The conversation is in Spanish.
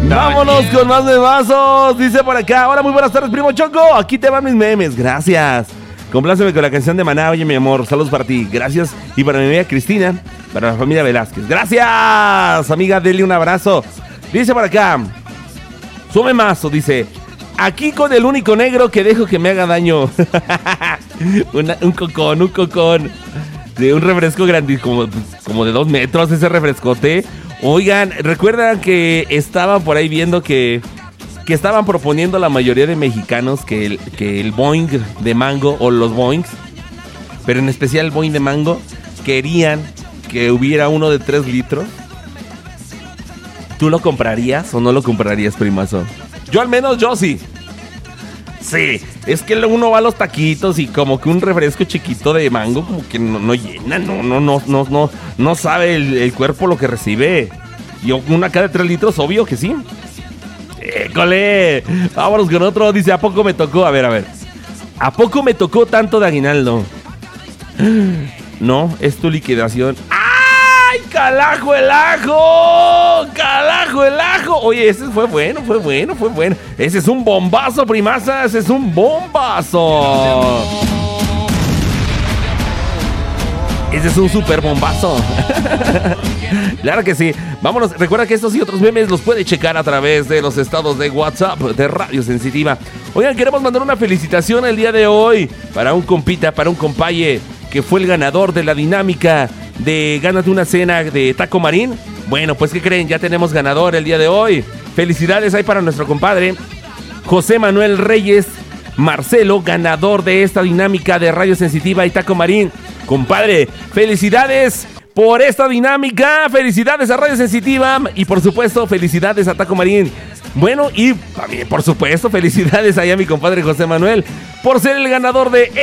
Vámonos con más memazos. Dice por acá: hola, muy buenas tardes, primo Choco. Aquí te van mis memes, gracias. Compláceme con la canción de Maná, oye mi amor, saludos para ti, gracias. Y para mi amiga Cristina, para la familia Velázquez, gracias, amiga, dele un abrazo. Dice por acá, su memazo, dice: aquí con el único negro que dejo que me haga daño. un cocón. De un refresco grande, como de 2 metros ese refrescote. Oigan, ¿recuerdan que estaban por ahí viendo que estaban proponiendo la mayoría de mexicanos que el Boing de mango, o los Boings, pero en especial el Boing de mango, querían que hubiera uno de 3 litros? ¿Tú lo comprarías o no lo comprarías, primazo? Yo al menos, yo sí. Sí, es que uno va a los taquitos y como que un refresco chiquito de mango como que no llena, no sabe el cuerpo lo que recibe. Y una acá de 3 litros, obvio que sí. ¡École! Vámonos con otro. Dice: ¿a poco me tocó? A ver. ¿A poco me tocó tanto de aguinaldo? No, es tu liquidación. ¡Ay, calajo el ajo! ¡Calajo el ajo! Oye, ese fue bueno. Ese es un bombazo, primaza. Ese es un bombazo. Ese es un super bombazo. Claro que sí. Vámonos. Recuerda que estos y otros memes los puede checar a través de los estados de WhatsApp de Radio Sensitiva. Oigan, queremos mandar una felicitación el día de hoy para un compita, para un compaye que fue el ganador de la dinámica de Gánate una cena de Taco Marín. Bueno, pues ¿qué creen? Ya tenemos ganador el día de hoy. Felicidades ahí para nuestro compadre José Manuel Reyes Marcelo, ganador de esta dinámica de Radio Sensitiva y Taco Marín. Compadre, felicidades por esta dinámica, felicidades a Radio Sensitiva y por supuesto felicidades a Taco Marín. Bueno, y también por supuesto felicidades allá a mi compadre José Manuel por ser el ganador de